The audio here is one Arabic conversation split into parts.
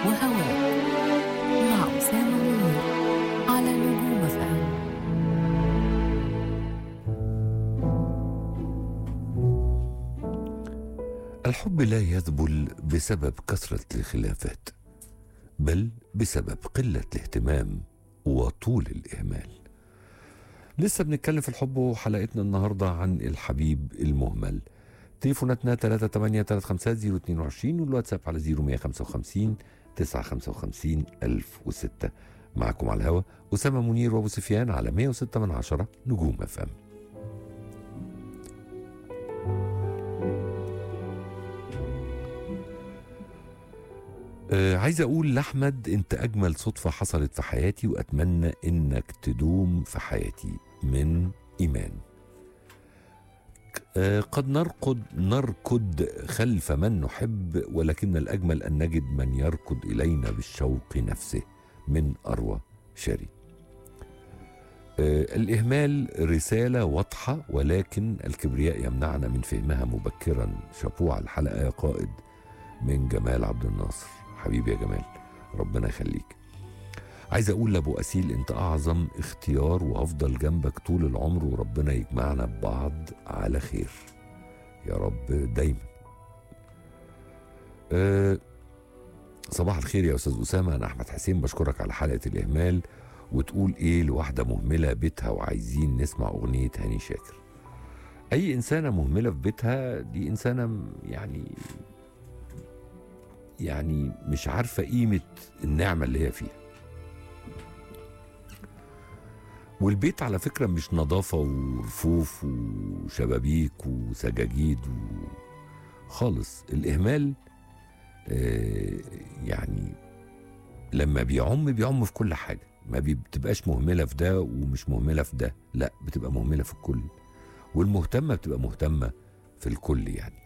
وهواء مع أسامة منير على نجوم FM. الحب لا يذبل بسبب كثرة الخلافات، بل بسبب قلة الاهتمام وطول الإهمال. لسه بنتكلم في الحب، وحلقتنا النهاردة عن الحبيب المهمل. تليفوناتنا 3835022 والواتساب على 0155 955 1006. معكم على الهوا أسامة منير وأبو سفيان على 106 نجوم FM. عايز أقول لأحمد: أنت أجمل صدفة حصلت في حياتي، وأتمنى أنك تدوم في حياتي. من إيمان. قد نركض خلف من نحب، ولكن الأجمل أن نجد من يركض إلينا بالشوق نفسه. من أروى شاري. الإهمال رسالة واضحة، ولكن الكبرياء يمنعنا من فهمها مبكرا. شابوه على الحلقة يا قائد. من جمال عبد الناصر. حبيبي يا جمال، ربنا يخليك. عايز أقول لأبو أسيل: أنت أعظم اختيار، وأفضل جنبك طول العمر، وربنا يجمعنا ببعض على خير يا رب دايما. صباح الخير يا أستاذ أسامة، أنا أحمد حسين، بشكرك على حلقة الإهمال. وتقول إيه لواحدة مهملة بيتها وعايزين نسمع أغنية هاني شاكر. أي إنسانة مهملة في بيتها دي إنسانة يعني مش عارفة قيمة النعمة اللي هي فيها. والبيت على فكرة مش نظافة ورفوف وشبابيك وسجاجيد خالص. الإهمال يعني لما بيعم في كل حاجة. ما بتبقاش مهملة في ده ومش مهملة في ده، لا، بتبقى مهملة في الكل. والمهتمة بتبقى مهتمة في الكل يعني.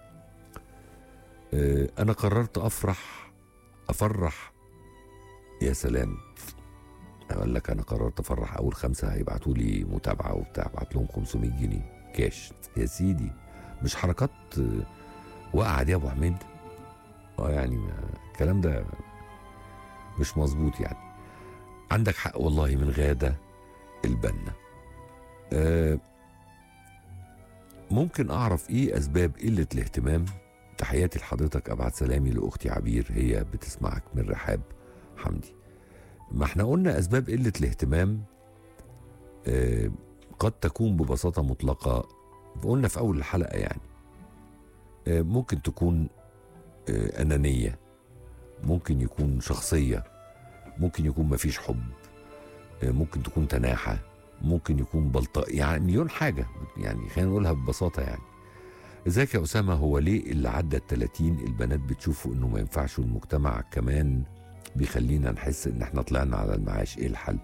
أنا قررت أفرح. يا سلام، أقول لك أنا قررت أفرح أول 5 هيبعتوا لي متابعة وبتاع، بعت لهم 500 جنيه كاش يا سيدي. مش حركات وقع دي يا أبو حميد. يعني الكلام ده مش مظبوط يعني. عندك حق والله. من غادة البنا. ممكن أعرف إيه أسباب قلة الاهتمام؟ تحياتي لحضرتك، أبعت سلامي لأختي عبير، هي بتسمعك من رحاب حمدي. ما احنا قلنا أسباب قلة الاهتمام قد تكون ببساطة مطلقة، قلنا في أول الحلقة يعني. ممكن تكون أنانية، ممكن يكون شخصية، ممكن يكون مفيش حب، ممكن تكون تناحة، ممكن يكون بلطاء، يعني مليون حاجة يعني. خلينا نقولها ببساطة يعني. ازيك يا أسامة؟ هو ليه اللي عدى 30 البنات بتشوفوا انه ما ينفعش، والمجتمع كمان بيخلينا نحس ان احنا طلعنا على المعاش؟ ايه الحل؟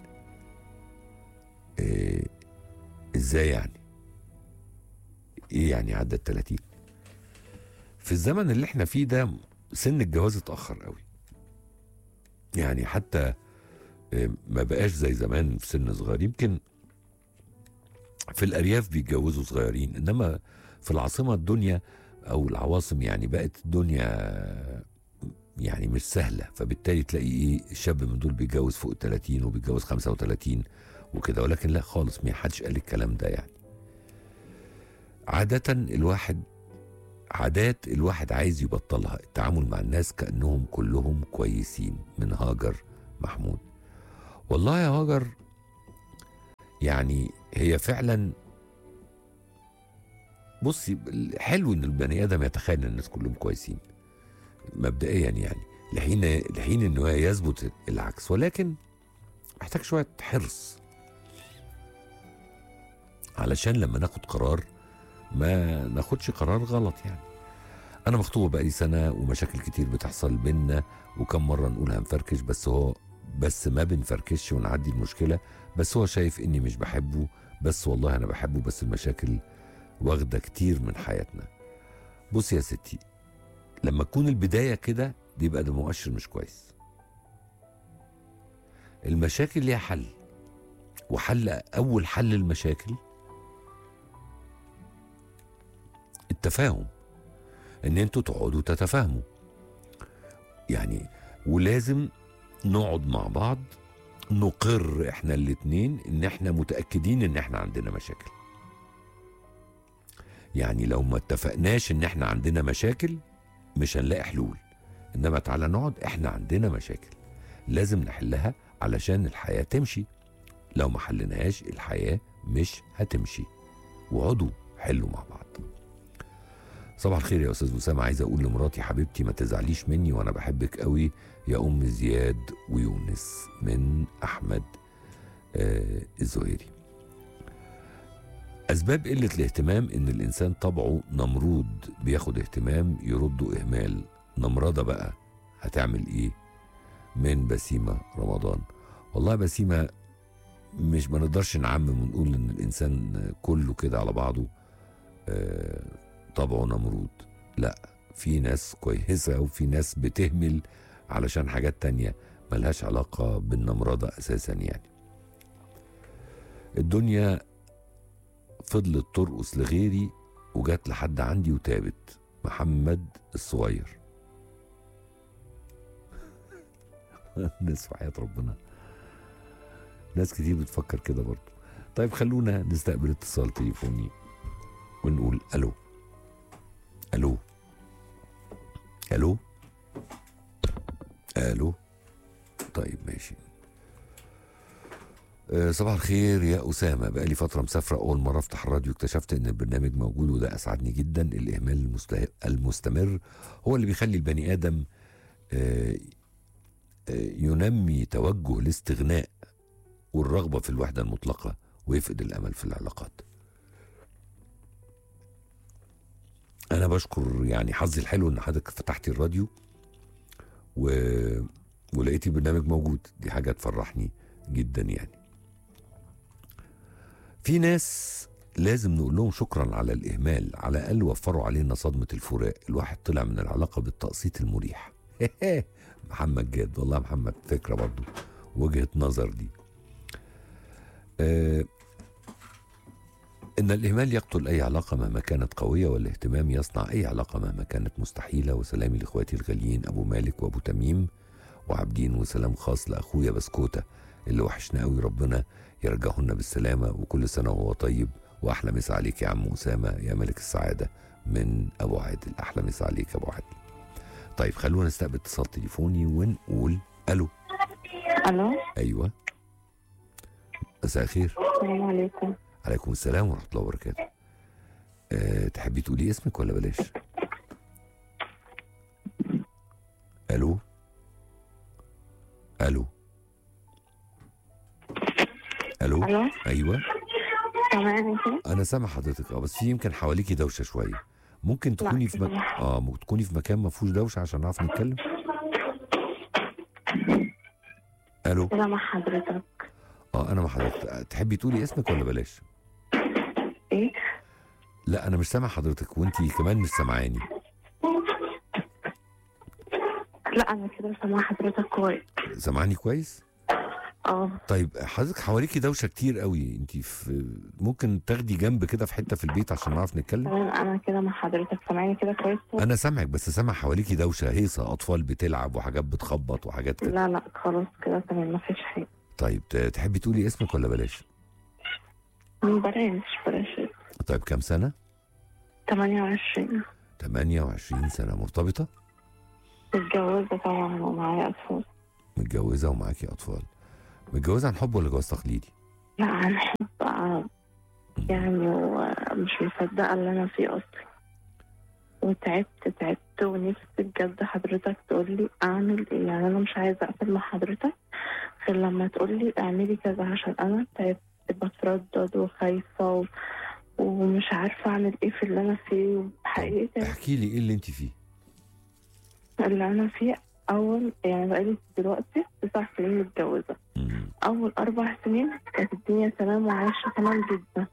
ازاي يعني؟ ايه يعني عدى 30؟ في الزمن اللي احنا فيه ده سن الجواز اتأخر قوي يعني. حتى ما بقاش زي زمان في سن صغير. يمكن في الأرياف بيتجوزوا صغيرين، إنما في العاصمة الدنيا أو العواصم يعني بقت الدنيا يعني مش سهلة. فبالتالي تلاقي إيه، الشاب من دول بيتجوز فوق 30 وبيتجوز 35 وكده. ولكن لا خالص، ما حدش قال الكلام ده يعني. عادات الواحد عايز يبطلها. التعامل مع الناس كأنهم كلهم كويسين. من هاجر محمود. والله يا هاجر، يعني هي فعلا، بصي، حلو ان البني ادم يتخيل ان الناس كلهم كويسين مبدئيا يعني، لحين انه يثبت العكس. ولكن محتاج شويه حرص علشان لما ناخد قرار ما ناخدش قرار غلط يعني. انا مخطوبه بقالي سنه، ومشاكل كتير بتحصل بينا، وكم مره نقول هنفركش، بس ما بنفركش ونعدي المشكله. بس هو شايف اني مش بحبه، بس والله انا بحبه، بس المشاكل واخده كتير من حياتنا. بص يا ستي، لما تكون البدايه كده دي يبقى ده مؤشر مش كويس. المشاكل ليها حل، اول حل المشاكل التفاهم. ان انتوا تقعدوا تتفاهموا يعني. ولازم نقعد مع بعض نقر احنا الاتنين ان احنا متأكدين ان احنا عندنا مشاكل. يعني لو ما اتفقناش ان احنا عندنا مشاكل مش هنلاقي حلول، انما تعالى نقعد احنا عندنا مشاكل لازم نحلها علشان الحياة تمشي. لو ما حلناهاش الحياة مش هتمشي. وقعدوا حلوا مع بعض. صباح الخير يا استاذ اسامه، عايز اقول لمراتي حبيبتي ما تزعليش مني وانا بحبك قوي يا ام زياد ويونس. من احمد الزهيري. اسباب قله الاهتمام ان الانسان طبعه نمرود، بياخد اهتمام يرده اهمال. نمرده بقى هتعمل ايه؟ من بسيمه رمضان. والله بسيمه مش ما نقدرش نعمم ونقول ان الانسان كله كده على بعضه طبعه نمرود. لا، في ناس كويسة وفي ناس بتهمل علشان حاجات تانية ملهاش علاقة بالنمرضة أساسا. يعني الدنيا فضلت ترقص لغيري وجات لحد عندي وتابت. محمد الصغير. ناس في حياة ربنا، ناس كتير بتفكر كده برضو. طيب خلونا نستقبل اتصال تليفوني ونقول ألو. ألو ألو ألو. طيب ماشي. صباح الخير يا أسامة، بقالي فترة مسافرة، أول مرة أفتح الراديو اكتشفت إن البرنامج موجود وده أسعدني جدا. الإهمال المستمر هو اللي بيخلي البني آدم ينمي توجه الاستغناء والرغبة في الوحدة المطلقة ويفقد الأمل في العلاقات. أنا بشكر يعني حظي الحلو إن حضرتك فتحتي الراديو ولقيتي البرنامج موجود، دي حاجة تفرحني جدا. يعني في ناس لازم نقول لهم شكرا على الإهمال، على الأقل وفروا علينا صدمة الفراق. الواحد طلع من العلاقة بالتقسيط المريح. محمد جاد، والله محمد فكرة برضو، وجهة نظر دي. إن الإهمال يقتل أي علاقة مهما كانت قوية، والاهتمام يصنع أي علاقة مهما كانت مستحيلة. وسلامي لإخواتي الغاليين أبو مالك وأبو تميم وعابدين، وسلام خاص لأخويا بسكوتة اللي وحشنا قوي، ربنا يرجعهن بالسلامة وكل سنة وهو طيب. وأحلى مسا عليك يا عم أسامة يا ملك السعادة. من أبو عادل. أحلى مسا عليك يا أبو عادل. طيب خلونا نستقبل اتصال تليفوني ونقول ألو. الو. أيوة، مساء الخير. السلام عليكم. عليكم السلام ورحمة الله وبركاته. تحبي تقولي اسمك ولا بلاش؟ ألو ألو ألو. الو. أيوة سامعني كده؟ أنا سامع حضرتك، بس في يمكن حواليكي دوشة شوية. ممكن تكوني في ممكن تكوني في مكان ما فيهوش دوشة عشان نعرف نتكلم. ألو. كده مع حضرتك. أنا مع حضرتك. تحبي تقولي اسمك ولا بلاش؟ ايه؟ لا أنا مش سامع حضرتك وأنتي كمان مش سامعاني. لا انا كده سامعه حضرتك كويس. سامعاني كويس؟ طيب حضرتك حواليكي دوشه كتير قوي، انت ممكن تاخدي جنب كده في حته في البيت عشان نعرف نتكلم. تمام، انا كده مع حضرتك سامعيني كده كويس؟ انا سامعك بس سامع حواليكي دوشه، هيصه، اطفال بتلعب وحاجات بتخبط وحاجات كده. لا لا خلاص كده تمام، مفيش حاجه. طيب تحبي تقولي اسمك ولا بلاش؟ بلاش. طيب كام سنه؟ 28. 28 سنه. مرتبطه؟ متجوزه طبعا ومعايا اطفال. متجوزه ومعاكي اطفال. متجوزه عن حب ولا جواز تقليدي؟ لا عن حب. يعني مش مصدقه اللي انا فيه اصلا، وتعبت ونفسي بجد حضرتك تقول لي اعمل ايه. يعني انا مش عايزه اقفل مع حضرتك غير لما تقول لي اعملي كذا، عشان انا تعبت، بتردد وخايفه ومش عارفه اعمل ايه في اللي انا فيه حقيقه. احكي لي ايه اللي انت فيه. اللي انا فيه يعني بقالي دلوقتي 9 سنين متجوزه. اول 4 سنين كانت الدنيا تمام وعايشه تمام جدا.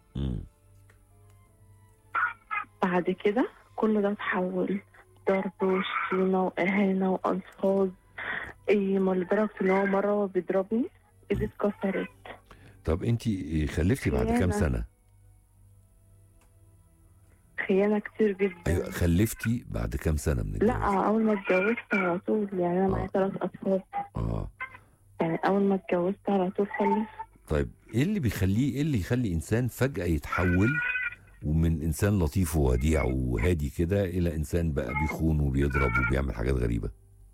بعد كده كل ده اتحول ضرب وشتيمه واهانه والفاظ، لدرجه ان هو مره بيضربني ايدي اتكسرت. طب انت خلفتي بعد كام سنه؟ خيانة كتير جدا. ايوه، خلفتي بعد كام سنه من الجواز؟ لا أول ما اتجوزت على طول، يعني أنا معايا 3 أطفال. اه. يعني أول ما اتجوزت على طول خلفت. طيب ايه اللي يخلي انسان فجاه يتحول ومن انسان لطيف ووديع وهادي كده الى انسان بقى بيخون وبيضرب وبيعمل حاجات غريبه؟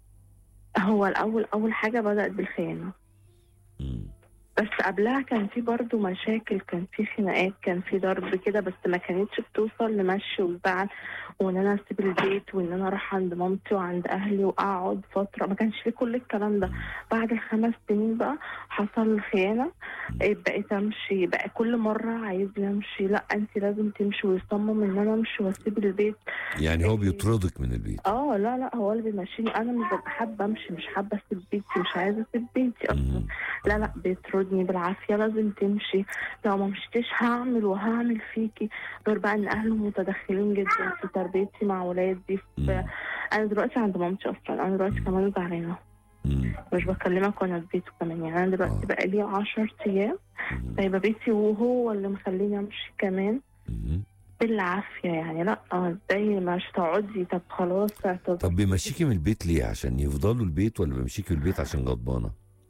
هو الأول أول حاجة بدأت بالخيانة، مم. بس قبلها كان في برضه مشاكل، كان في خناقات، كان في ضرب كده، بس ما كانتش بتوصل لمشي وزعل وان انا اسيب البيت وان انا اروح عند مامتي وعند اهلي واقعد فتره، ما كانش في كل الكلام ده. بعد ال5 سنين بقى حصل خيانه، بقيت امشي، بقى كل مره عايزني امشي، لا انت لازم تمشي، ويصمم ان انا امشي واسيب البيت. يعني هو بيطردك من البيت؟ لا هو اللي بيمشيني، انا مش ببقى حابه امشي، مش حابه اسيب بيتي، مش عايزه اسيب بيتي اصلا. مم. لا بيطردني بالعافيه، لازم تمشي، لو ما مشيتيش هعمل وهعمل فيكي. غير بقى ان اهله متدخلين جدا في تربيتي مع ولادي. انا دلوقتي عند مامتي اصلا، انا دلوقتي كمان زعلانه، مش بكلمك وانا في بيته كمان. يعني انا دلوقتي بقى لي 10 ايام سايبه بيتي، وهو اللي مخليني امشي كمان بالعافيه. يعني لا ازاي مش تقعدي؟ طب خلاص اعتذر. طب بيمشيكي من البيت ليه؟ عشان يفضلوا البيت ولا بيمشيكي من البيت عشان غضبانه؟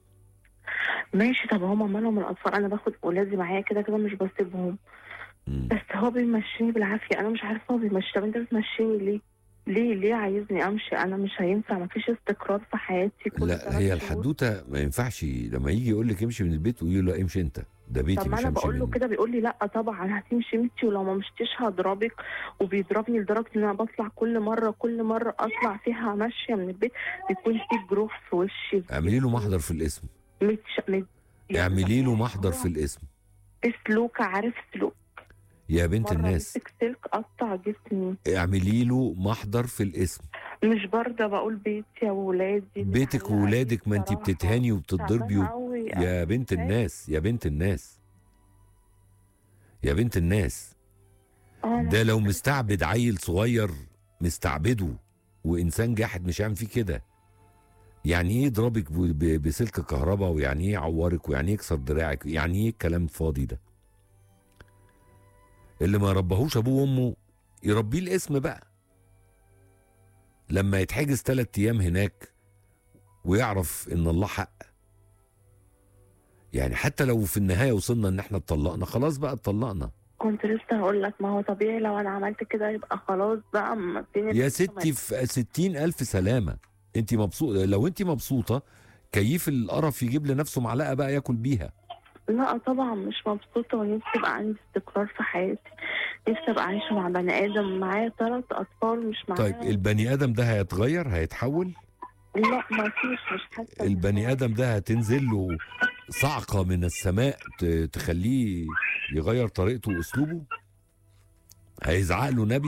ماشي، طب هما مالهم الاطفال؟ انا باخد ولادي معايا كده كده مش بسيبهم. بس هو بيمشيني بالعافيه، انا مش عارفه هو بيمشي. طب انت بتمشيني ليه؟ ليه عايزني امشي؟ انا مش هينفع، مفيش استقرار في حياتي. لا هي الحدوته ما ينفعش لما يجي يقول لك امشي من البيت ويقول له لا امشي انت، ده بيتي طب ما مش انا همشي بقول له منه. كده، بيقول لي لا طبعا هتمشي انتي، ولو ما مشيتيش هضربك، وبيضربني لدرجه ان انا بطلع كل مره اطلع فيها ماشيه من البيت بيكون في جروح في وشي. اعملي له محضر في الاسم. اعملي له محضر في الاسم. سلوك، عارف سلوك يا بنت الناس، مسك سلك قطع جسمي. اعملي له محضر في الاسم. مش برضه بقول بيتي وولادي، بيتك وولادك، ما انت بتتهاني وبتضربي يا بنت الناس، يا بنت الناس، يا بنت الناس. ده لو مستعبد عيل صغير مستعبده وانسان جاحد مش هيعمل فيه كده. يعني ايه يضربك بسلك كهرباء؟ ويعني ايه يعورك؟ ويعني ايه يكسر دراعك؟ يعني ايه الكلام الفاضي ده؟ اللي ما ربهوش ابوه وامه يربيه الاسم بقى. لما يتحجز 3 ايام هناك ويعرف ان الله حق، يعني حتى لو في النهايه وصلنا ان احنا اتطلقنا، خلاص بقى اتطلقنا. كنت لسه هقول لك، ما هو طبيعي لو انا عملت كده يبقى خلاص بقى. يا ستي في 60,000 سلامه. انت مبسوطه؟ لو انت مبسوطه كيف القرف يجيب لنفسه معلقه بقى ياكل بيها. لا طبعا مش مبسوطه، ونفسي يبقى عندي استقرار في حياتي، نفسي ابقى عايشه مع بني ادم، معايا 3 اطفال مش معايا. طيب البني ادم ده هيتغير؟ هيتحول؟ لا ما فيش، مش حاسه. البني ادم ده هتنزل له صعقه من السماء تخليه يغير طريقته واسلوبه؟ هيزعق له نبي؟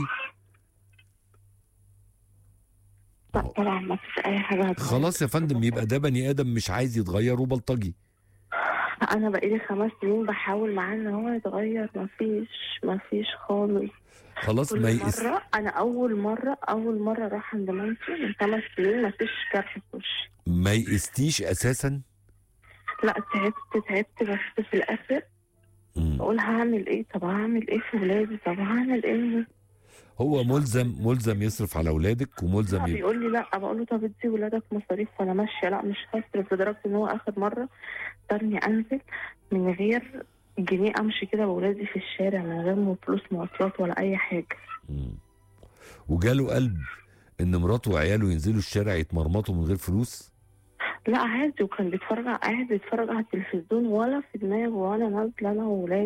لا طبعا ما فيش اي حاجه هتغير. خلاص يا فندم، يبقى ده بني ادم مش عايز يتغير وبلطجي. انا بقالي 5 سنين بحاول معاه ان هو يتغير، ما فيش خالص. خلاص ما مرة انا اول مره راح عند مامتي من 5 سنين ما فيش جرح في وشي. ما يقستيش اساسا؟ لا تعبت بس في الاخر بقول هعمل ايه؟ طب هعمل ايه في ولادي؟ طب هعمل ايه؟ هو ملزم يصرف على اولادك وملزم بيقول لي لا، بقول له طب ادي ولادك مصاريف وانا ماشيه. لا مش هصرف، لدرجه ان هو اخر مره اضطرني انزل من غير جنيه، امشي كده بولادي في الشارع من غير فلوس مواصلات ولا اي حاجه. وجاله قلب ان مراته وعياله ينزلوا الشارع يتمرمطوا من غير فلوس؟ لا عادي، وكان قاعد بيتفرج على التلفزيون، ولا في دماغه وانا نازله انا وولادي.